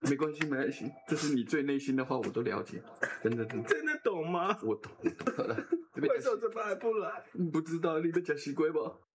没关系，没关系，这是你最内心的话，我都了解，真的。 真的懂吗？ 我懂。好了， 为什么这边还不来？ 不知道你在讲西龟吧？